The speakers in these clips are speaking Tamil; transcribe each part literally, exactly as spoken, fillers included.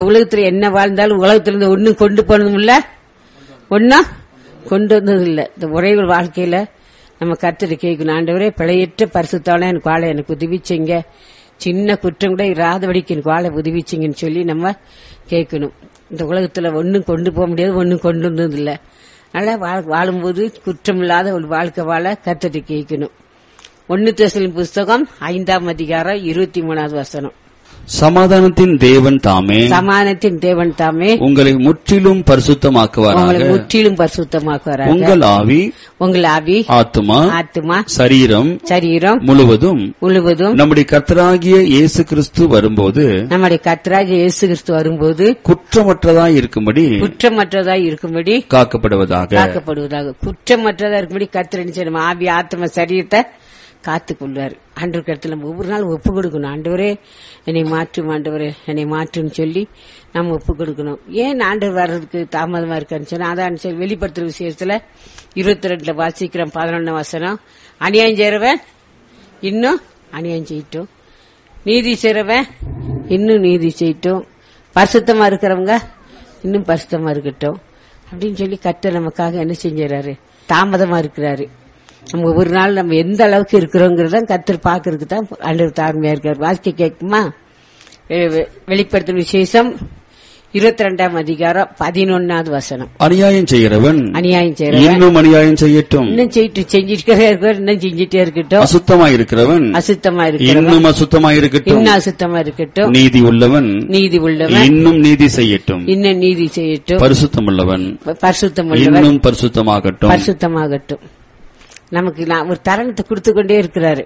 உலகத்துல என்ன வாழ்ந்தாலும் உலகத்துல இருந்து ஒன்னும் கொண்டு போனதும் இல்ல, ஒன்னும் கொண்டு வந்ததும் இல்ல. இந்த ஒரே ஒரு வாழ்க்கையில நம்ம கர்த்தரை கேட்கணும். ஆண்டவரே, பிழையற்ற பரிசுத்தான எனக்கு வாழ எனக்கு உதவிச்சிங்க, சின்ன குற்றம் கூட இராதபடிக்கு எனக்கு வாழ உதவிச்சிங்கன்னு சொல்லி நம்ம கேட்கணும். இந்த உலகத்துல ஒன்னும் கொண்டு போக முடியாது, ஒன்னும் கொண்டு வந்தது இல்ல. அதனால வாழும்போது குற்றம் இல்லாத ஒரு வாழ்க்கை வாழ கர்த்தரை கேட்கணும். ஒன்னு தெசலோனிக்கேயர் புஸ்தகம் ஐந்தாம் அதிகாரம் இருபத்தி மூணாவது வசனம். சமாதானத்தின் தேவன் தாமே சமாதானத்தின் தேவன் தாமே உங்களை முற்றிலும் பரிசுத்தமாக்குவாராக. உங்களை முற்றிலும் பரிசுத்தமாக்குவாராக. உங்கள் ஆவி உங்கள் ஆவி ஆத்துமா ஆத்துமா சரீரம் சரீரம் முழுவதும் முழுவதும் நம்முடைய கர்த்தராகிய இயேசு கிறிஸ்து வரும்போது நம்முடைய கர்த்தராகிய இயேசு கிறிஸ்து வரும்போது குற்றமற்றதாய் இருக்கும்படி குற்றமற்றதாய் இருக்கும்படி காக்கப்படுவதாக காக்கப்படுவதாக. குற்றமற்றதா இருக்கும்படி கர்த்தர் என்ன செய்யணும்? ஆவி ஆத்ம சரீரத்தை காத்துக் கொள்வார். ஆண்டவர் கருத்துல நம்ம ஒவ்வொரு நாள் ஒப்பு கொடுக்கணும். ஆண்டவரே என்னை மாற்றும், ஆண்டவரே என்னை மாற்றுன்னு சொல்லி நம்ம ஒப்பு கொடுக்கணும். ஏன் ஆண்டவர் வர்றதுக்கு தாமதமா இருக்கான்னு சொன்னா, அதான் வெளிப்படுத்துற விஷயத்துல இருபத்தி ரெண்டுல வாசிக்கிறோம் பதினொன்னு வசனம். அநியாயம் செய்றவன் இன்னும் அநியாயம் செய்யட்டும், நீதி செய்றவன் இன்னும் நீதி செய்யட்டும், பரிசுத்தமா இருக்கிறவங்க இன்னும் பரிசுத்தமா இருக்கட்டும் அப்படின்னு சொல்லி கர்த்தர் நமக்காக என்ன செஞ்சாரு? தாமதமா இருக்கிறாரு. நம்ம ஒவ்வொரு நாள் நம்ம எந்த அளவுக்கு இருக்கிறோங்கிறத கர்த்தர் பாக்குறதுக்கு தான் ஆண்டவர் தாழ்மையா இருக்காரு. வாசிக்க கேட்குமா? வெளிப்படுத்தும் விசேஷம் இருபத்தி ரெண்டாம் அதிகாரம் பதினொன்னாவது வசனம். அநியாயம் செய்கிறவன் அநியாயம் செய்கிறவன் இன்னும் அநியாயம் செய்யட்டும், இன்னும் செய்யிட்டு செஞ்சுட்டே இருக்கிற இன்னும் செஞ்சுட்டே இருக்கட்டும். அசுத்தமா இருக்கிறவன் அசுத்தமா இருக்கிறவன் இன்னும் அசுத்தமா இருக்கட்டும், இன்னும் அசுத்தமா இருக்கட்டும். நீதி உள்ளவன் நீதி உள்ளவன் இன்னும் நீதி செய்யட்டும், இன்னும் நீதி செய்யட்டும். பரிசுத்தம் உள்ளவன் பரிசுத்தம் உள்ளவன் இன்னும் பரிசுத்தமாகட்டும் பரிசுத்தமாகட்டும். நமக்கு ஒரு தருணத்தை கொடுத்து கொண்டே இருக்கிறாரு.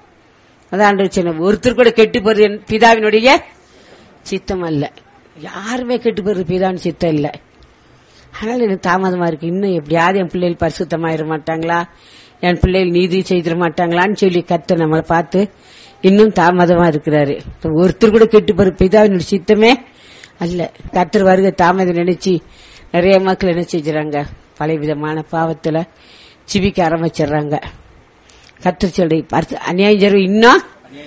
அதான் ஒருத்தர் கூட கெட்டு போறது பிதாவினுடைய சித்தம் அல்ல. யாருமே கெட்டு போறது பிதாவின் சித்தம் இல்ல. அதனால எனக்கு தாமதமா இருக்கு. இன்னும் எப்படியாவது என் பிள்ளைகள் பரிசுத்தமாயிட மாட்டாங்களா, என் பிள்ளைகள் நீதி செய்திட மாட்டாங்களான்னு சொல்லி கர்த்தர் நம்மளை பார்த்து இன்னும் தாமதமா இருக்கிறாரு. ஒருத்தர் கூட கெட்டு போற பிதாவினுடைய சித்தமே அல்ல. கர்த்தர் வருகை தாமதம் நினைச்சு நிறைய மக்கள் என்ன செஞ்சுறாங்க? பல விதமான பாவத்துல சிபிக்க ஆரம்பிச்சிடுறாங்க. கர்த்தர் சொல்லி அநியாயம் செய்ற இன்னும்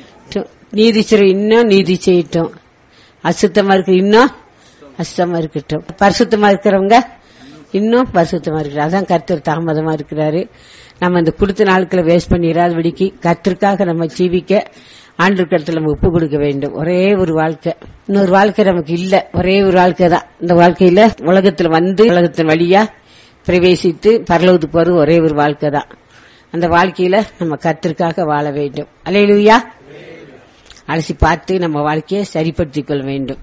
நீதி செய்ற இன்னும் நீதி செய்யட்டும், அசுத்தமா இருக்கு இன்னும் அசுத்தமா இருக்கட்டும், பரிசுத்தமா இருக்கிறவங்க இன்னும் பரிசுத்தமா இருக்கிற. அதான் கர்த்தர் தாமதமா இருக்கிறாரு. நம்ம இந்த கொடுத்த நாட்களை வேஸ்ட் பண்ணிடாத வெடிக்கி கர்த்தருக்காக நம்ம ஜீவிக்க ஆண்டு கருத்துல நம்ம ஒப்பு கொடுக்க வேண்டும். ஒரே ஒரு வாழ்க்கை, இன்னொரு வாழ்க்கை நமக்கு இல்ல. ஒரே ஒரு வாழ்க்கை தான். இந்த வாழ்க்கையில உலகத்துல வந்து உலகத்தின் வழியா பிரவேசித்து பரலோகத்துக்கு போறது ஒரே ஒரு வாழ்க்கை தான். அந்த வாழ்க்கையில நம்ம கர்த்தருக்காக வாழ வேண்டும். அல்லேலூயா. அலசி பார்த்து நம்ம வாழ்க்கையை சரிப்படுத்திக் கொள்ள வேண்டும்.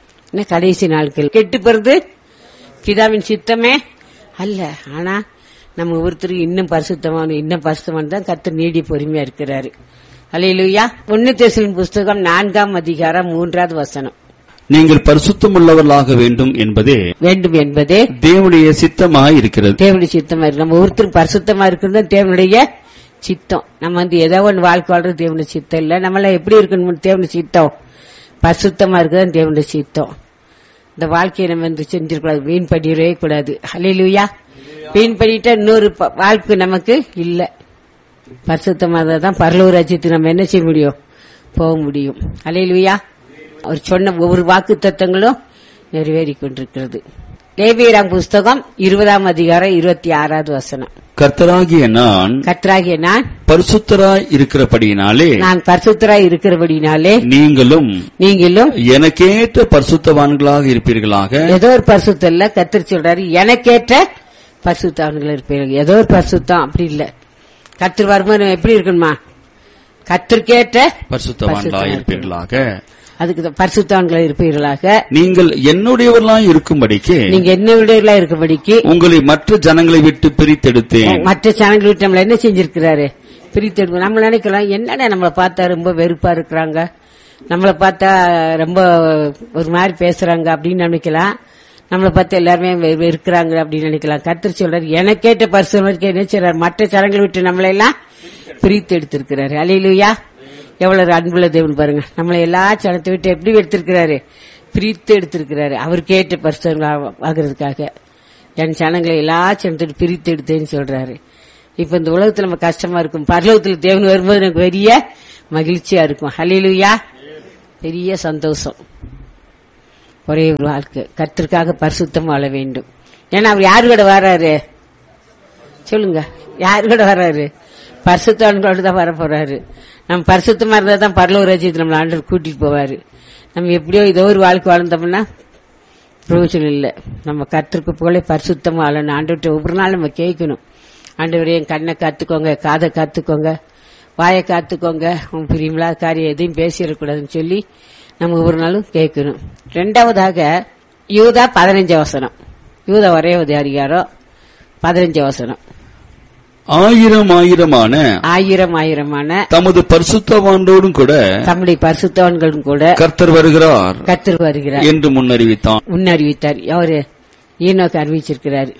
கடைசி நாட்கள் கெட்டு போறது பிதாவின் சித்தமே அல்ல. ஆனா நம்ம ஒவ்வொருத்தருக்கு இன்னும் பரிசுத்தமான இன்னும் பரிசுத்தமான தான் கர்த்தர் நீடி பொறுமையா இருக்கிறாரு. அல்லேலூயா. ஒன்னு தெசலோனிக்கேயர் புஸ்தகம் நான்காம் அதிகாரம் மூன்றாவது வசனம். நீங்கள் பரிசுத்தமுள்ளவர்களாக வேண்டும் என்பதே வேண்டும் என்பதே தேவனுடைய சித்தமாய் இருக்கிறது. தேவனுடைய சித்தமா இருக்கு. நம்ம ஒருத்தருக்கு பரிசுத்தமா இருக்கிறது தேவனுடைய சித்தம். நம்ம வந்து ஏதோ ஒன்று வாழ்க்கை வாழ்றது தேவனுடைய சித்தம் இல்ல. நம்மள எப்படி இருக்கணும்? தேவனுடைய சித்தம் பரிசுத்தமா இருக்குதான் தேவனுடைய சித்தம். இந்த வாழ்க்கையை நம்ம வந்து செஞ்சிருக்கூடாது, வீண் பண்ணிடவே கூடாது. அல்லேலூயா. வீண் பண்ணிட்டா இன்னொரு வாழ்க்கை நமக்கு இல்ல. பரிசுத்தமா தான் பரலோக ராஜ்யத்துக்கு நம்ம என்ன செய்ய முடியும்? போக முடியும். அல்லேலூயா. அவர் சொன்ன ஒவ்வொரு வாக்கு தத்தங்களும் நிறைவேறி கொண்டிருக்கிறது. லேவியராம் புஸ்தகம் இருபதாம் அதிகாரம் இருபத்தி ஆறாவது வசனம். கர்த்தராகிய நான் கர்த்தராகிய நான் பரிசுத்தராய் இருக்கிறபடியினாலே நான் பரிசுத்தராய் இருக்கிறபடினாலே நீங்களும் நீங்களும் எனக்கேற்ற பரிசுத்தவான்களாக இருப்பீர்களாக. ஏதோ ஒரு பரிசுத்தம் இல்ல. கர்த்தர் சொல்றாரு எனக்கேற்ற பரிசுத்தவான்கள் இருப்பீர்கள். ஏதோ ஒரு பரிசுத்தம் அப்படி இல்ல. கர்த்தர் வருமானம் எப்படி இருக்கணுமா? கர்த்தருக்கேற்ற பரிசுத்தவான்களாக இருப்பீர்களாக. அதுக்கு பரிசுத்தவான்களை இருப்பீர்களாக. நீங்கள் என்னுடையவர்களாய் இருக்கும்படிக்கு நீங்க என்னுடையவர்களா இருக்கும்படிக்கு உங்களை மற்ற ஜனங்களை விட்டு பிரித்தெடுத்தேன். மற்ற ஜனங்களை விட்டு நம்மள என்ன செஞ்சிருக்கிறாரு? பிரித்தெடுக்க. நம்ம நினைக்கலாம் என்னடா நம்மளை பார்த்தா ரொம்ப வெறுப்பா இருக்கிறாங்க, நம்மளை பார்த்தா ரொம்ப ஒரு மாதிரி பேசுறாங்க அப்படின்னு நினைக்கலாம். நம்மளை பார்த்து எல்லாருமே இருக்கிறாங்க அப்படின்னு நினைக்கலாம். கர்த்தர் சொல்றாரு எனக்கேற்ற பரிசுத்தவான்கள் என்ன செய்யறாரு? மற்ற ஜனங்களை விட்டு நம்மளை எல்லாம் பிரித்து எடுத்திருக்கிறாரு. அல்லேலூயா. எவ்வளவு அன்புள்ள தேவன் பாருங்க. நம்மளை எல்லா சனத்தை விட்டு எப்படி எடுத்திருக்கிறாரு? பிரித்து எடுத்திருக்கிறாரு. அவருக்கு ஏற்ற பரிசுத்தவான்கள் ஆகிறதுக்காக. என் சனங்களை எல்லா சனத்தை பிரித்து எடுத்தேன்னு சொல்றாரு. இப்ப இந்த உலகத்துல நம்ம கஷ்டமா இருக்கும், பரலோகத்துல தேவன் வரும்போது எனக்கு பெரிய மகிழ்ச்சியா இருக்கும். அல்லேலூயா. பெரிய சந்தோஷம். ஒரே ஒரு வாழ்க்கை கர்த்தருக்காக பரிசுத்தம் வாழ வேண்டும். ஏன்னா அவர் யாரு கூட வர்றாரு சொல்லுங்க, யாரு கூட வர்றாரு? பரிசுத்தவான்களோடு தான் வர போறாரு. நம்ம பரிசுத்தமா இருந்தா தான் பரலோக ராஜ்யத்தை நம்மள ஆண்டவர் கூட்டிட்டு போவாரு. நம்ம எப்படியோ இதோ ஒரு வாழ்க்கை வாழ்ந்தோம்னா பிரயோஜனம் இல்லை. நம்ம கர்த்தருக்கு புகழை பரிசுத்தமா வாழணும். ஆண்டவர்கிட்ட ஒவ்வொரு நாள் நம்ம கேட்கணும், ஆண்டவரே என் கண்ணை காத்துக்கோங்க, காதை காத்துக்கோங்க, வாயை காத்துக்கோங்க, உன் பிரியமில்லாத காரியம் எதையும் பேசிடக்கூடாதுன்னு சொல்லி நம்ம ஒவ்வொரு நாளும் கேட்கணும். ரெண்டாவதாக யூதா பதினஞ்சு வசனம், யூதா ஒரே ஒரு அதிகாரம் பதினஞ்சு வசனம். ஆயிரம் ஆயிரமான ஆயிரம் ஆயிரமான தமது பரிசுத்தவான்களோடும் கூட தம்முடைய பரிசுத்தவான்களும் கூட கர்த்தர் வருகிறார் கர்த்தர் வருகிறார் என்று முன்னறிவித்தான். முன்னறிவித்தார். அவரு ஈனோக்கு அறிவிச்சிருக்கிறாரு.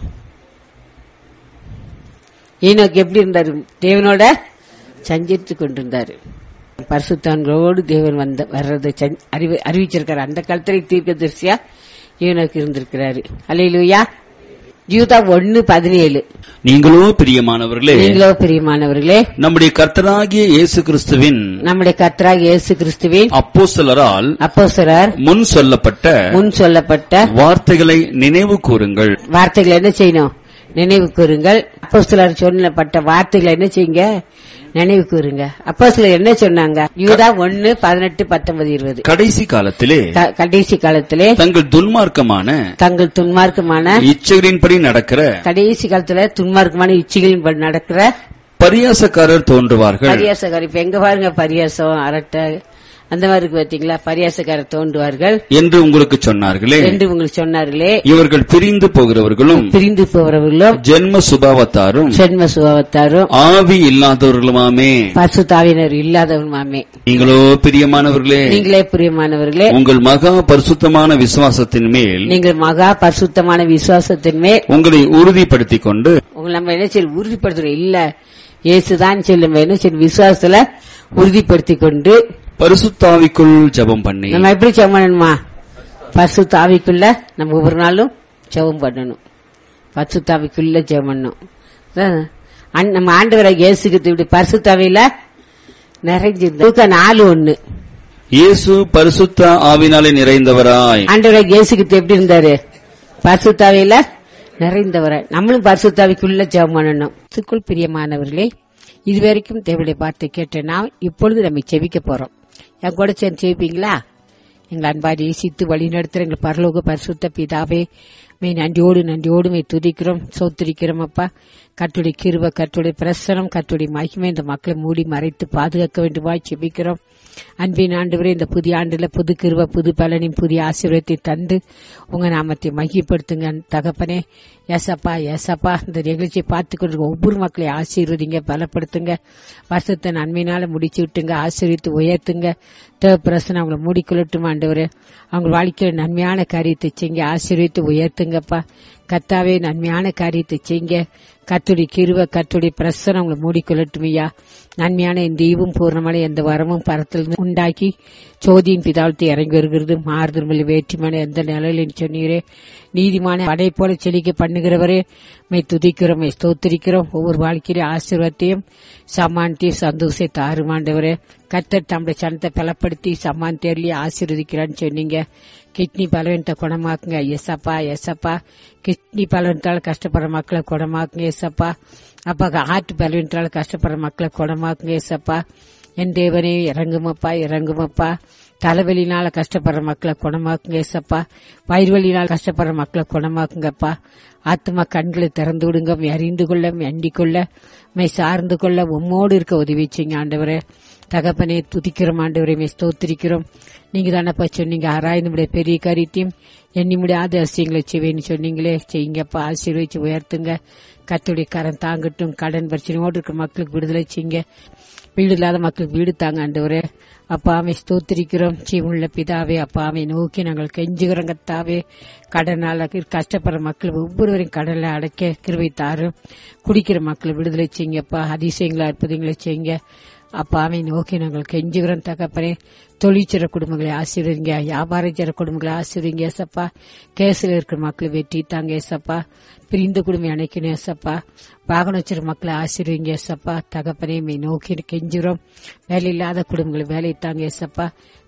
ஈனோக்கு எப்படி இருந்தாரு? தேவனோட சஞ்சரித்து கொண்டிருந்தாரு. பரிசுத்தவான்களோடு தேவன் வந்த வர்றதை அறிவிச்சிருக்காரு. அந்த காலத்திலே தீர்க்கதரிசியா ஈனோக்கு இருந்திருக்கிறாரு. அல்லேலூயா. யூதா ஒன்னு பதினேழு. நீங்களோ பிரியமானவர்களே நீங்களோ பிரியமானவர்களே நம்முடைய கர்த்தராகிய இயேசு கிறிஸ்துவின் நம்முடைய கர்த்தராகிய இயேசு கிறிஸ்துவின் அப்போஸ்தலரால் அப்போஸ்தலர் முன் சொல்லப்பட்ட முன் சொல்லப்பட்ட வார்த்தைகளை நினைவு கூறுங்கள். வார்த்தைகளை என்ன செய்யணும்? நினைவு கூறுங்கள். அப்போஸ்தலர் சொல்லப்பட்ட வார்த்தைகளை என்ன செய்யுங்க? நினைவு கூறுங்க. அப்போஸ்தலர் என்ன சொன்னாங்க? யூதா ஒன்னு பதினெட்டு பத்தொன்பது இருபது. கடைசி காலத்திலே கடைசி காலத்திலே தங்கள் துன்மார்க்கமான தங்கள் துன்மார்க்கமான இச்சைகளின்படி நடக்கிற கடைசி காலத்துல துன்மார்க்கமான இச்சைகளின்படி நடக்கிற பரியாசக்காரர் தோன்றுவார்கள். பரியாசக்காரர் இப்ப எங்க பாருங்க, பரியாசம் அரட்டை அந்த மாதிரி இருக்கு பாத்தீங்களா? பரியாசக்காரர் தோன்றுவார்கள் என்று உங்களுக்கு சொன்னார்களே என்று உங்களுக்கு சொன்னார்களே. இவர்கள் பிரிந்து போகிறவர்களும் பிரிந்து போகிறவர்களும் ஜென்ம சுபாவத்தாரும் ஜென்ம சுபாவத்தாரும் ஆவி இல்லாதவர்களுமாமே பரிசுத்தாவினர் இல்லாதவருமாமே. நீங்களோ பிரியமானவர்களே நீங்களே பிரியமானவர்களே உங்கள் மகா பரிசுத்தமான விசுவாசத்தின் மேல் நீங்கள் மகா பரிசுத்தமான விசுவாசத்தின் மேல் உங்களை உறுதிப்படுத்திக் கொண்டு உங்களை நம்ம என்ன செய்ய உறுதிப்படுத்துறோம்? இல்ல இயேசுதான் செல்லும் என்ன செய்ய விசுவாசத்துல உறுதிப்படுத்திக் கொண்டு பரிசுத்தாவிக்குள் ஜெபம் பண்ணி நம்ம எப்படி ஜெபம் பண்ணணுமா? பரிசுத்தாவிக்குள்ள நம்ம ஒவ்வொரு நாளும் ஜெபம் பண்ணணும். பரிசுத்தாவிக்குள்ள ஜெபம் பண்ணணும். நம்ம ஆண்டவராகிய இயேசுக்கு இப்படி பரிசுத்தாவியில நிறைஞ்சிருந்த நாலு ஒண்ணு. இயேசு பரிசுத்த ஆவினாலே நிறைந்தவராய். ஆண்டவராகிய இயேசுக்கு எப்படி இருந்தாரு? பரிசுத்தாவியில நிறைந்தவராய். நம்மளும் பரிசுத்தாவிக்குள்ள ஜெபம் பண்ணணும். சுக்குள் பிரியமானவர்களே, இதுவரைக்கும் தேவனுடைய வார்த்தை கேட்ட நாம் இப்பொழுது நம்ம செபிக்க போறோம். என் கூட சேர்ந்து செபிப்பீங்களா? எங்கள் அன்பாடி சித்து வழி நடத்துற எங்கள் பரலோக பரிசுத்த பிதாவே, மே நன்றியோடு நன்றியோடு மே துதிக்கிறோம், சோத்திரிக்கிறோம். அப்பா, கர்த்தருடைய கிருபை, கர்த்தருடைய பிரசனம், கர்த்தருடைய மகிமை இந்த மக்களை மூடி மறைத்து பாதுகாக்க வேண்டுமாய் செபிக்கிறோம். அன்பின் ஆண்டவரே, இந்த புதிய ஆண்டுல புது கிருபை, புது பலனின் புதிய ஆசீர்வாதத்தை தந்து உங்க நாமத்தை மகிப்படுத்துங்க தகப்பனே. ஏசப்பா ஏசப்பா இந்த நிகழ்ச்சியை பார்த்து கொண்டு ஒவ்வொரு மக்களையும் ஆசீர்வதிங்க, பலப்படுத்துங்க. வருஷத்தை நன்மையினால முடிச்சு விட்டுங்க, ஆசீர்வித்து உயர்த்துங்க. தேவ பிரசனம் அவங்களை மூடிக்கொள்ளட்டும் ஆண்டவரே. அவங்க வாழ்க்கையில நன்மையான காரியத்தை செய்யுங்க, ஆசீர்வித்து உயர்த்துங்கப்பா. கர்த்தாவே, நன்மையான காரியத்தை செய்யுங்க. கர்த்தருடைய கிருபை, கர்த்தருடைய பிரசனம் உங்களை மூடிக்கொள்ளட்டும் ஐயா. நன்மையான இந்த ஈவும் பூர்ணமான எந்த வரமும் பரத்தில் உண்டாக்கி சோதியின் பிதாவத்தை இறங்கி வருகிறது. மாறுதல் வேற்றுமான எந்த நிலையிலும் சொன்னீரே, நீதிமான படை போல செழிக்க பண்ணுகிறவரே, மை துதிக்கிறோம், மை ஸ்தோத்திரிக்கிறோம். ஒவ்வொரு வாழ்க்கையிலே ஆசீர்வாதத்தையும் சமானத்தையும் சந்தோஷத்தை தாருமாண்டவரே. கர்த்தர் தம்முடைய சனத்தை பலப்படுத்தி சமான் தேர்லி ஆசீர்வதிக்கிறான்னு சொன்னீங்க. கிட்னி பலவீனத்தை குணமாக்குங்க எஸ்அப்பா எஸ்அப்பா. கிட்னி பலவீனத்தால் கஷ்டப்படுற மக்களை குணமாக்குங்க எஸ்அப்பா. அப்பா, ஹார்ட் பலவீனத்தால் கஷ்டப்படுற மக்களை குணமாக்குங்க எஸ்அப்பா. என் தேவனே இறங்குமப்பா, இறங்குமப்பா. தலைவலினால கஷ்டப்படுற மக்களை குணமாக்குங்க ஏசப்பா. வயிறுவலினால் கஷ்டப்படுற மக்களை குணமாக்குங்கப்பா. ஆத்மா கண்களை திறந்து விடுங்க, அறிந்து கொள்ள, அண்டிக் கொள்ள, மை சார்ந்து கொள்ள உம்மோடு இருக்க உதவி செய்யுங்க ஆண்டவரே. தகப்பனே, துதிக்கிறோம் ஆண்டவரே, மை ஸ்தோத்திரிக்கிறோம். நீங்க தானப்பா சொன்னீங்க, ஆராய்ந்து பெரிய காரியத்தையும் எண்ணி முடியாத அவசியங்களை செய்வேன்னு சொன்னீங்களே. செய்யுங்கப்பா, ஆசீர்வதிச்சு உயர்த்துங்க. கர்த்தருடைய கரம் தாங்கட்டும். கடன் பிரச்சனையோடு இருக்கிற மக்களுக்கு விடுதலை செய்யுங்க. வீடு இல்லாத மக்களுக்கு வீடு தாங்க ஆண்டவரே. அப்பாவை ஸ்தோத்திரிக்கிறோம். ஜீவனுள்ள பிதாவே, அப்பாவை நோக்கி நாங்கள் கெஞ்சுகிறோம் கர்த்தாவே. கடனால கஷ்டப்படுற மக்கள் ஒவ்வொருவரையும் கடலை அடைக்க கிருபை தாரும். குடிக்கிற மக்களை விடுதலை செய்யுங்கப்பா. அதிசயங்களா அற்புதங்களை செய்யுங்க. அப்பாவை நோக்கி நாங்கள் கெஞ்சுகிறோம் தகப்பனே. தொழிற்சிற குடும்பங்களை ஆசீர்வதிங்க, வியாபாரம் செய்ற குடும்பங்களை ஆசீர்வதிங்க ஏசப்பா. கேஸ்ல இருக்கிற மக்களை வெற்றி தாங்க ஏசப்பா. பிரிந்த குடும்பம் அணைக்கணும் ஏசப்பா. வாகனம் வச்சிருக்கிற மக்களை ஆசீர்வதிங்க ஏசப்பா. தகப்பனே, மே நோக்கி கெஞ்சுகிறோம். வேலை இல்லாத குடும்பங்களை வேலை தாங்க ஏசப்பா.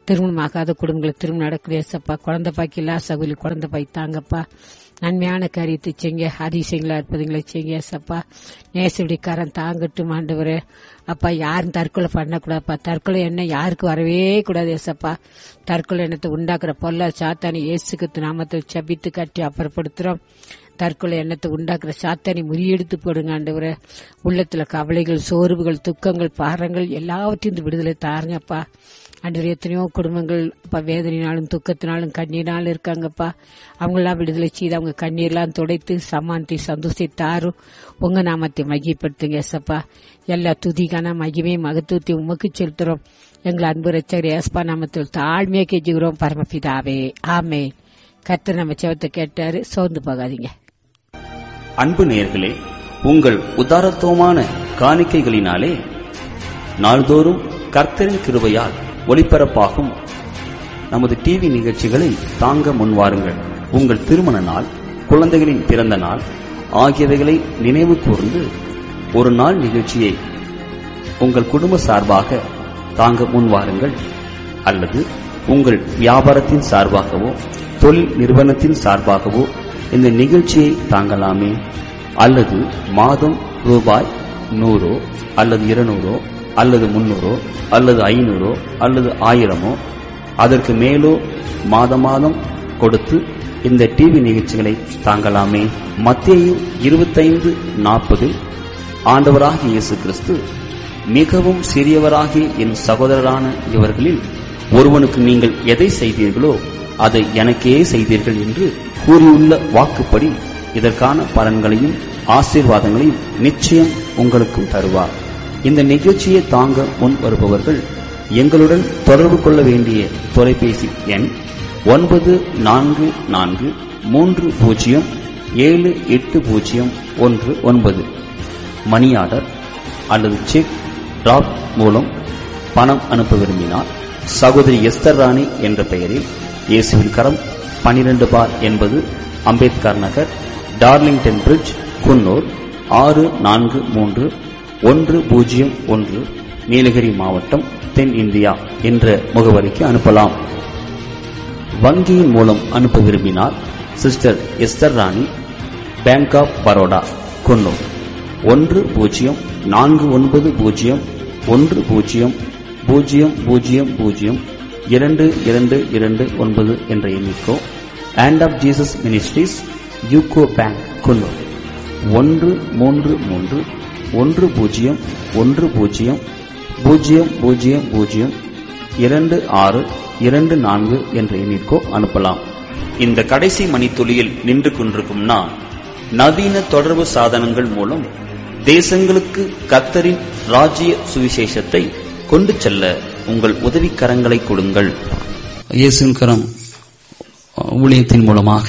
திருமணமாகாத குடும்பங்களை திருமணம் நடக்குது ஏசப்பா. குழந்தை பாக்கி இல்ல சகுலி குழந்தை பாய் தாங்கப்பா. நன்மையான காரியத்தை செய்ய, அதிசயங்களா இருப்பதுங்களை செய்ய ஏசப்பா. நேசடிக்காரன் தாங்கட்டும் ஆண்டவரே. அப்பா யாரும் தற்கொலை பண்ணக்கூடாதுப்பா. தற்கொலை எண்ணம் யாருக்கு வரவே கூடாது ஏசப்பா. தற்கொலை எண்ணத்தை உண்டாக்குற பொல்லா சாத்தானி இயேசுக்கு நாமத்தில் சபித்து கட்டி அப்புறப்படுத்துறோம். தற்கொலை எண்ணத்தை உண்டாக்குற சாத்தானி முறியெடுத்து போடுங்க ஆண்டவரே. உள்ளத்துல கவலைகள், சோர்வுகள், துக்கங்கள், பாரங்கள் எல்லாவற்றையும் விடுதலை தாருங்கப்பா. ஆண்டவரே, எத்தனையோ குடும்பங்கள் அப்பா வேதனைனாலும் துக்கத்தினாலும் கண்ணீர்னாலும் இருக்காங்கப்பா. அவங்களாம் விடுதலை செய்து அவங்க கண்ணீர்லாம் துடைத்து சமானத்தை சந்தோஷத்தாரும் உங்க நாமத்தை மகிப்படுத்துங்க ஏசப்பா. எல்லா துதிக்கான மகிமை மகத்துவத்தை உமக்கு செலுத்துறோம். எங்களை அன்பு ரட்சகர் ஏசப்பா நாமத்தில் தாழ்மையா கெஞ்சுகிறோம் பரமபிதாவே, ஆமே. கர்த்தர் நம்ம செவத்தை கேட்டாரு, சோர்ந்து போகாதீங்க. அன்பு நேயர்களே, உங்கள் உதாரத்துவமான காணிக்கைகளினாலே நாள்தோறும் கர்த்தரின் கிருபையால் ஒளிபரப்பாகும் நமது டிவி நிகழ்ச்சிகளை தாங்க முன்வாருங்கள். உங்கள் திருமண நாள், குழந்தைகளின் பிறந்த நாள் ஆகியவைகளை நினைவு கூர்ந்து ஒரு நாள் நிகழ்ச்சியை உங்கள் குடும்ப சார்பாக தாங்க முன்வாருங்கள். அல்லது உங்கள் வியாபாரத்தின் சார்பாகவோ தொழில் நிறுவனத்தின் சார்பாகவோ இந்த நிகழ்ச்சியை தாங்கலாமே. அல்லது மாதம் ரூபாய் நூறோ அல்லது இருநூறோ அல்லது முன்னூறோ அல்லது ஐநூறோ அல்லது ஆயிரமோ அதற்கு மேலோ மாத மாதம் கொடுத்து இந்த டிவி நிகழ்ச்சிகளை தாங்கலாமே. மத்தேயு இருபத்தைந்து நாற்பதில் ஆண்டவராகிய இயேசு கிறிஸ்து, மிகவும் சிறியவராகிய என் சகோதரரான இவர்களில் ஒருவனுக்கு நீங்கள் எதை செய்தீர்களோ அதை எனக்கே செய்தீர்கள் என்று கூறியுள்ள வாக்குப்படி இதற்கான பலன்களையும் ஆசீர்வாதங்களையும் நிச்சயம் உங்களுக்கும் தருவார். இந்த நிகழ்ச்சியை தாங்க முன் வருபவர்கள் எங்களுடன் தொடர்பு கொள்ள வேண்டிய தொலைபேசி எண் ஒன்பது நான்கு நான்கு மூன்று பூஜ்ஜியம் ஏழு எட்டு பூஜ்ஜியம் ஒன்று ஒன்பது. மணி ஆர்டர் அல்லது செக் டிராப் மூலம் பணம் அனுப்ப விரும்பினால் சகோதரி எஸ்தர் ராணி என்ற பெயரில் இயேசுவின் கரம் பனிரெண்டு பார் என்பது அம்பேத்கர் நகர், டார்லிங்டன் பிரிட்ஜ், குன்னூர் ஆறு நான்கு மூன்று ஒன்று பூஜ்ஜியம் ஒன்று, நீலகிரி மாவட்டம், தென் இந்தியா என்ற முகவரிக்கு அனுப்பலாம். வங்கியின் மூலம் அனுப்ப விரும்பினால் sister Esther Rani, bank of Baroda, Coonoor ஒன்று பூஜ்ஜியம் நான்கு ஒன்பது பூஜ்ஜியம் ஒன்று பூஜ்ஜியம் பூஜ்ஜியம் பூஜ்ஜியம் பூஜ்ஜியம் இரண்டு இரண்டு இரண்டு ஒன்பது என்ற எண்ணிக்கோ, hand of Jesus ministries, UCO bank, Coonoor ஒன்று மூன்று மூன்று ஒன்று பூஜ்ஜியம் ஒன்று பூஜ்ஜியம் பூஜ்ஜியம் பூஜ்ஜியம் பூஜ்ஜியம் இரண்டு ஆறு இரண்டு நான்கு என்ற எண்ணிற்கோ அனுப்பலாம். இந்த கடைசி மணித்துளியில் நின்று கொண்டிருக்கும் நான், நவீன தொடர்பு சாதனங்கள் மூலம் தேசங்களுக்கு கர்த்தரின் ராஜ்ய சுவிசேஷத்தை கொண்டு செல்ல உங்கள் உதவிக்கரங்களை கொடுங்கள். இயேசுவின் கரம் ஊழியத்தின் மூலமாக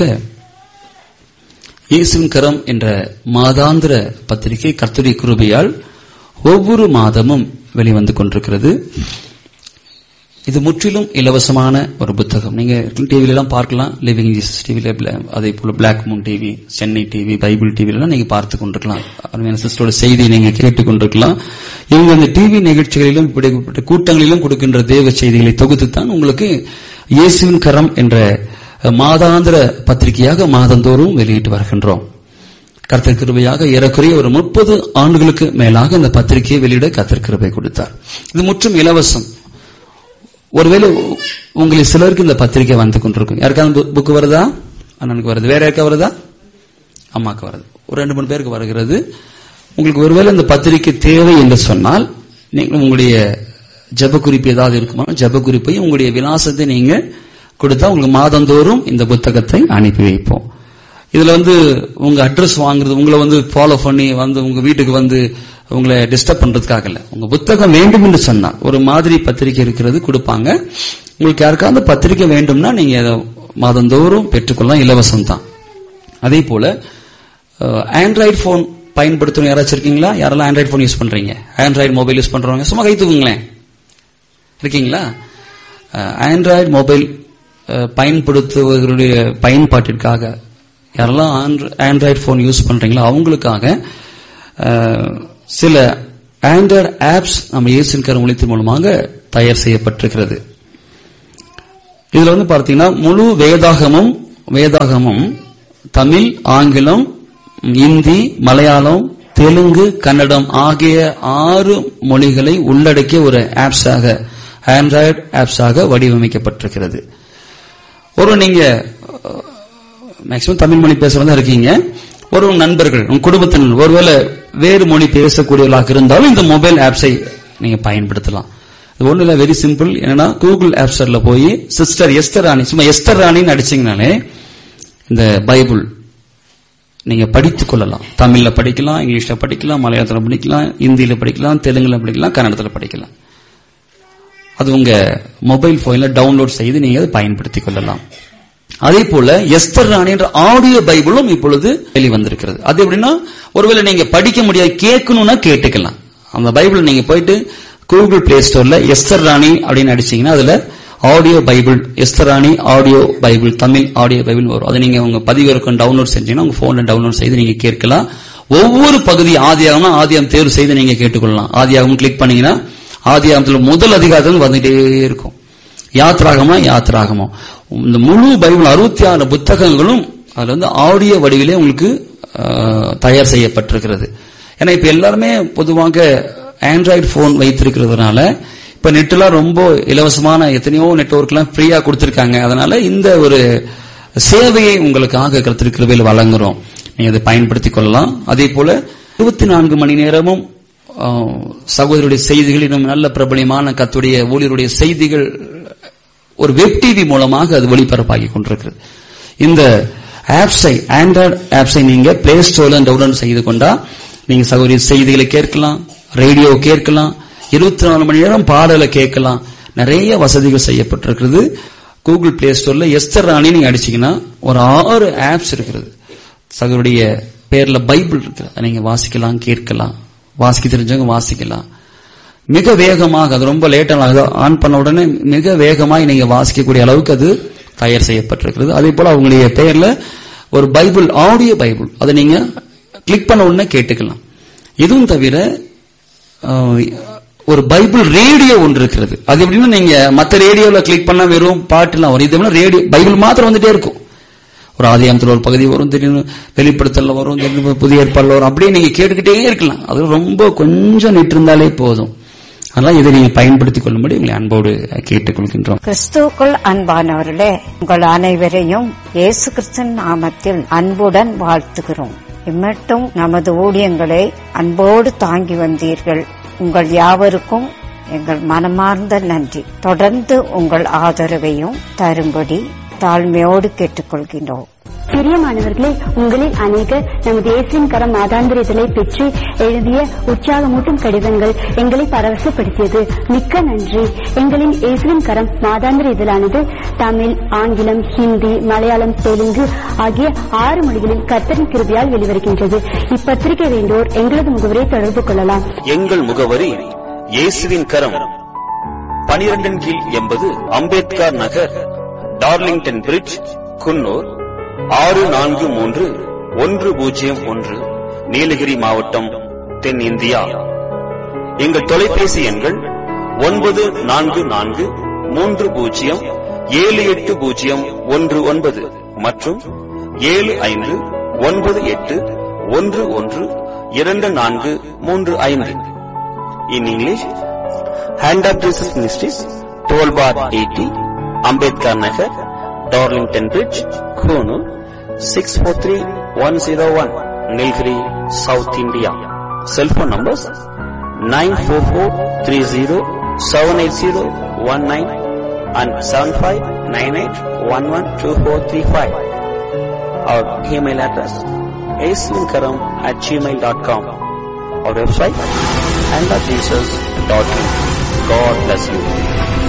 இயேசுவின் கரம் என்ற மாதாந்திர பத்திரிகை கர்த்தருடைய கிருபையால் ஒவ்வொரு மாதமும் வெளிவந்து கொண்டிருக்கிறது. இது முற்றிலும் இலவசமான ஒரு புத்தகம். நீங்க டிவில எல்லாம் பார்க்கலாம், லிவிங் ஜீசஸ் டிவில, அதே போல black Moon TV, Chennai TV, Bible TV எல்லாம் நீங்க பார்த்து கொண்டிருக்கலாம். அருமையான சிஸ்டரோட செய்தியை நீங்க கேட்டுக் கொண்டிருக்கலாம். இவங்க அந்த டிவி நிகழ்ச்சிகளிலும் இப்படிப்பட்ட கூட்டங்களிலும் கொடுக்கின்ற தேவ செய்திகளை தொகுத்துத்தான் உங்களுக்கு இயேசுவின் கரம் என்ற மாதாந்திர பத்திரிகையாக மாதந்தோறும் வெளியிட்டு வருகின்றோம். கர்த்தர் கிருபையாக ஏறக்குறைய ஒரு முப்பது ஆண்டுகளுக்கு மேலாக இந்த பத்திரிகையை வெளியிட கர்த்தர் கிருபை கொடுத்தார். இது முற்றும் இலவசம். ஒருவேளை உங்களில் சிலருக்கு இந்த பத்திரிகை வந்து கொண்டிருக்கும். யாருக்காவது புக்கு வருதா? அண்ணனுக்கு வருது. வேற யாருக்கா வருதா? அம்மாக்கு வருது. ஒரு ரெண்டு மூணு பேருக்கு வருகிறது. உங்களுக்கு ஒருவேளை இந்த பத்திரிகை தேவை என்று சொன்னால், நீங்கள் உங்களுடைய ஜப குறிப்பு ஏதாவது இருக்குமா, ஜப குறிப்பையும் உங்களுடைய விலாசத்தை நீங்க கொடுத்தா உங்களுக்கு மாதந்தோறும் இந்த புத்தகத்தை அனுப்பி வைப்போம். இதுல வந்து உங்க அட்ரஸ் வாங்குறது, உங்களை வந்து ஃபாலோ பண்ணி வந்து உங்க வீட்டுக்கு வந்து உங்களை டிஸ்டர்ப் பண்றதுக்காக இல்ல. உங்க புத்தகம் வேண்டும் என்று சொன்னா ஒரு மாதிரி பத்திரிகை இருக்கிறது கொடுப்பாங்க. உங்களுக்கு யாருக்காவது பத்திரிகை வேண்டும்னா நீங்க மாதந்தோறும் பெற்றுக்கொள்ளலாம், இலவசம் தான். அதே போல ஆண்ட்ராய்டு போன் பயன்படுத்தணும் யாராச்சும் இருக்கீங்களா? யாரெல்லாம் ஆண்ட்ராய்டு போன் யூஸ் பண்றீங்க? ஆண்ட்ராய்டு மொபைல் யூஸ் பண்றவங்க சும்மா கை தூக்குங்களேன். இருக்கீங்களா? ஆண்ட்ராய்டு மொபைல் பயன்படுத்துவதற்குரிய பயன்பாட்டிற்காக யாரெல்லாம் ஆண்ட்ராய்டு போன் யூஸ் பண்றீங்களோ அவங்களுக்காக சில ஆண்ட்ராய்டு ஆப்ஸ் நம்ம இயேசுவின் கரம் ஊழியத்தின் மூலமாக தயார் செய்யப்பட்டிருக்கிறது. இதுல வந்து பார்த்தீங்கன்னா முழு வேதாகமும் வேதாகமும் தமிழ், ஆங்கிலம், இந்தி, மலையாளம், தெலுங்கு, கன்னடம் ஆகிய ஆறு மொழிகளை உள்ளடக்கிய ஒரு ஆப்ஸாக, ஆண்ட்ராய்டு ஆப்ஸாக வடிவமைக்கப்பட்டிருக்கிறது. ஒரு நீங்க மேக்சிமம் தமிழ் மொழி பேசுறதா இருக்கீங்க, ஒரு நண்பர்கள் உங்க குடும்பத்தினர் ஒருவேளை வேறு மொழி பேசக்கூடியவர்களாக இருந்தாலும் இந்த மொபைல் ஆப்ஸை நீங்க பயன்படுத்தலாம். இது ஒண்ணு இல்ல, வெரி சிம்பிள். என்னன்னா கூகுள் ஆப் ஸ்டோர்ல போய் சிஸ்டர் எஸ்தர் ராணி, சும்மா எஸ்தர் ராணின்னு அடிச்சீங்கனாலே இந்த பைபிள் நீங்க படித்துக் கொள்ளலாம். தமிழ்ல படிக்கலாம், இங்கிலீஷ்ல படிக்கலாம், மலையாளத்துல படிக்கலாம், இந்தியில படிக்கலாம், தெலுங்குல படிக்கலாம், கன்னடத்துல படிக்கலாம். அது உங்க மொபைல் போன்ல டவுன்லோட் செய்து நீங்க அதை பயன்படுத்திக் கொள்ளலாம். அதே போல எஸ்தர் ராணி என்ற ஆடியோ பைபிளும் இப்பொழுது வெளிவந்திருக்கிறது. அது எப்படின்னா, ஒருவேளை நீங்க படிக்க முடியாது, கேட்கணும்னா கேட்டுக்கலாம். அந்த பைபிள் நீங்க போயிட்டு கூகுள் பிளே ஸ்டோர்ல எஸ்தர் ராணி அப்படின்னு அடிச்சீங்கன்னா அதுல ஆடியோ பைபிள், எஸ்தர் ராணி audio Bible, Tamil audio Bible வரும். அதை நீங்க உங்க பதிவிறக்கம் டவுன்லோட் செஞ்சீங்கன்னா உங்க போன்ல டவுன்லோட் செய்து நீங்க கேட்கலாம். ஒவ்வொரு பகுதி ஆதியாகம்னா ஆதியாகம் தேர்வு செய்து நீங்க கேட்டுக்கொள்ளலாம். ஆதியாகம் கிளிக் பண்ணீங்கன்னா ஆதியாகத்துல முதல் அதிகாரத்தில் வந்துட்டே இருக்கும். யாத்ராகமா யாத்ராகமா இந்த முழு பைபிள் அறுபத்தி ஆறு புத்தகங்களும் அதுல வந்து ஆடியோ வடிவிலே உங்களுக்கு தயார் செய்யப்பட்டிருக்கிறது. ஏன்னா இப்ப எல்லாருமே பொதுவாக ஆண்ட்ராய்டு போன் வைத்திருக்கிறதுனால இப்ப நெட்லாம் ரொம்ப இலவசமான எத்தனையோ நெட்வொர்க் எல்லாம் ஃப்ரீயா கொடுத்திருக்காங்க. அதனால இந்த ஒரு சேவையை உங்களுக்காக கர்த்தர் கிருபையில் வழங்குறோம். நீங்க அதை பயன்படுத்திக் கொள்ளலாம். அதே போல இருபத்தி நான்கு மணி நேரமும் சகோதரருடைய செய்திகள், இன்னும் நல்ல பிரபலியமான கர்த்தருடைய ஊழியருடைய செய்திகள் ஒரு வெப் டிவி மூலமாக அது ஒளிபரப்பாகி கொண்டிருக்கிறது. இந்த ஆப்ஸை, ஆண்ட்ராய்டு ஆப்ஸை நீங்க பிளே ஸ்டோர்ல டவுன்லோட் செய்து கொண்டா நீங்க சகோதரி செய்திகளை கேட்கலாம், ரேடியோ கேட்கலாம், இருபத்தி நாலு மணி நேரம் பாடலை கேட்கலாம். நிறைய வசதிகள் செய்யப்பட்டிருக்கிறது. கூகுள் பிளே ஸ்டோர்ல எஸ்தர் ராணி நீங்க அடிச்சீங்கன்னா ஒரு ஆறு ஆப்ஸ் இருக்கிறது. சகோதரிய பேர்ல பைபிள் இருக்கு, நீங்க வாசிக்கலாம், கேட்கலாம். வாசிக்க தெரிஞ்சவங்க வாசிக்கலாம். மிக வேகமாக, அது ரொம்ப லேட்டாக ஆன் பண்ண உடனே மிக வேகமாக நீங்க வாசிக்கக்கூடிய அளவுக்கு அது தயார் செய்யப்பட்டிருக்கிறது. அதே போல அவங்களுடைய பெயர்ல ஒரு பைபிள், ஆடியோ பைபிள், அதை நீங்க கிளிக் பண்ண உடனே கேட்டுக்கலாம். இதுவும் தவிர ஒரு பைபிள் ரேடியோ ஒன்று இருக்கிறது. அது எப்படின்னா நீங்க மற்ற ரேடியோல கிளிக் பண்ணா வெறும் பாட்டுலாம் வரும். இது ரேடியோ பைபிள் மாத்திரம் வந்துட்டே இருக்கும். ஒரு ஆதியாகமத்தில் ஒரு பகுதி வரும், திடீர்னு வெளிப்படுத்தல வரும், திடீர்னு புதிய ஏற்பாடுல வரும். அப்படியே நீங்க கேட்டுக்கிட்டே இருக்கலாம். அது ரொம்ப கொஞ்சம் நெட் இருந்தாலே போதும். அதனால இதை நீங்க பயன்படுத்திக் கொள்ளும்படி உங்களை அன்போடு கேட்டுக்கொள்கின்றோம். கிறிஸ்துவுக்குள் அன்பானவர்களே, உங்கள் அனைவரையும் இயேசு கிறிஸ்துவின் நாமத்தில் அன்புடன் வாழ்த்துகிறோம். இம்மட்டும் நமது ஊழியங்களை அன்போடு தாங்கி வந்தீர்கள். உங்கள் யாவருக்கும் எங்கள் மனமார்ந்த நன்றி. தொடர்ந்து உங்கள் ஆதரவையும் தரும்படி தாழ்மையோடு கேட்டுக்கொள்கின்றோம். பிரியமானவர்களே, உங்களில் அநேகர் நமது இயேசுவின் கரம் மாதாந்திர இதழை பெற்று எழுதிய உற்சாகமூட்டும் கடிதங்கள் எங்களை பரவசப்படுத்தியது. மிக்க நன்றி. எங்களின் இயேசுவின் கரம் மாதாந்திர இதழானது தமிழ், ஆங்கிலம், ஹிந்தி, மலையாளம், தெலுங்கு ஆகிய ஆறு மொழிகளில் கர்த்தரின் கிருபையால் வெளிவருகின்றது. இப்பத்திரிகை வேண்டோர் எங்களது முகவரை தொடர்பு கொள்ளலாம். எங்கள் முகவரி இயேசுவின் கரம், பனிரெண்டின் கீழ் எண்பது அம்பேத்கர் நகர், டார்லிங்டன் பிரிட்ஜ், குன்னூர் ஆறு நான்கு மூன்று ஒன்று பூஜ்ஜியம் ஒன்று, நீலகிரி மாவட்டம், தென்னிந்தியா. எங்கள் தொலைபேசி எண்கள் ஒன்பது நான்கு நான்கு மூன்று பூஜ்ஜியம் ஏழு எட்டு பூஜ்ஜியம் ஒன்று ஒன்பது மற்றும் ஏழு ஐந்து ஒன்பது எட்டு ஒன்று ஒன்று இரண்டு நான்கு மூன்று ஐந்து. In English, hand of Jesus ministries, twelve bar eighty, Ambedkar Nagar, Darlington bridge, Coonoor six four three one zero one, Nilgiri, south India. Cellphone numbers nine four four three zero seven eight zero one nine and seven five nine eight one one two four three five. Our email address aisvinkaram at gmail dot com. Our website and jesus dot in. God bless you.